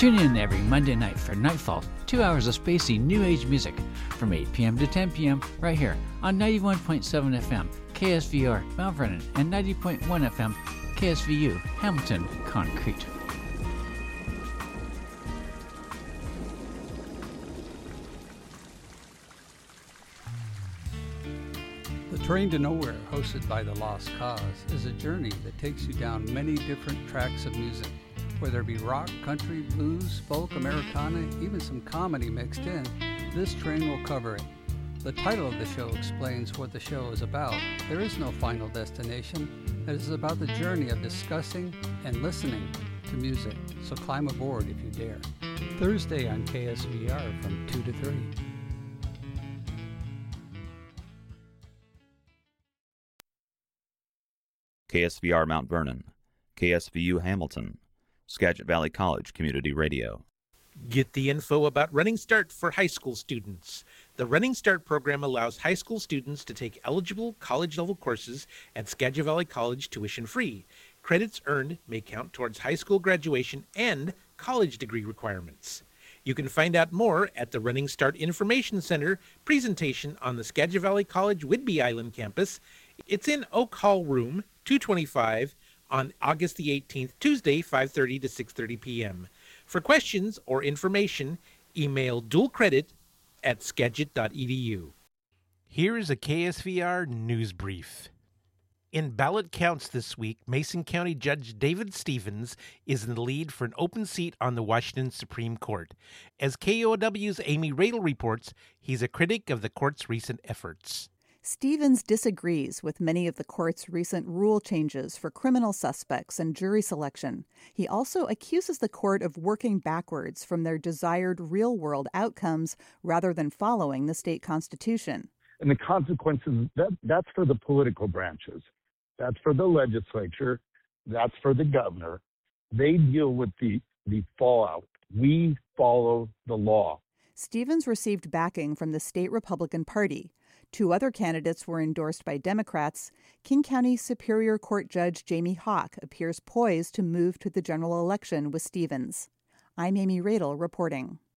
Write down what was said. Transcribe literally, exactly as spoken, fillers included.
Tune in every Monday night for Nightfall, two hours of spacey new age music from eight p.m. to ten p.m. right here on ninety-one point seven F M, K S V R, Mount Vernon, and ninety point one F M, K S V U, Hamilton, Concrete. The Train to Nowhere, hosted by The Lost Cause, is a journey that takes you down many different tracks of music. Whether it be rock, country, blues, folk, Americana, even some comedy mixed in, this train will cover it. The title of the show explains what the show is about. There is no final destination. It is about the journey of discussing and listening to music. So climb aboard if you dare. Thursday on K S V R from two to three. K S V R Mount Vernon, K S V U Hamilton, Skagit Valley College Community Radio. Get the info about Running Start for high school students. The Running Start program allows high school students to take eligible college-level courses at Skagit Valley College tuition-free. Credits earned may count towards high school graduation and college degree requirements. You can find out more at the Running Start Information Center presentation on the Skagit Valley College Whidbey Island campus. It's in Oak Hall Room two twenty-five on August the eighteenth, Tuesday, five thirty to six thirty p.m. For questions or information, email dualcredit at skagit dot e d u. Here is a K S V R news brief. In ballot counts this week, Mason County Judge David Stevens is in the lead for an open seat on the Washington Supreme Court. As K O W's Amy Radel reports, he's a critic of the court's recent efforts. Stevens disagrees with many of the court's recent rule changes for criminal suspects and jury selection. He also accuses the court of working backwards from their desired real-world outcomes rather than following the state constitution. And the consequences, that, that's for the political branches. That's for the legislature. That's for the governor. They deal with the, the fallout. We follow the law. Stevens received backing from the state Republican Party. Two other candidates were endorsed by Democrats. King County Superior Court Judge Jamie Hawk appears poised to move to the general election with Stevens. I'm Amy Radel reporting.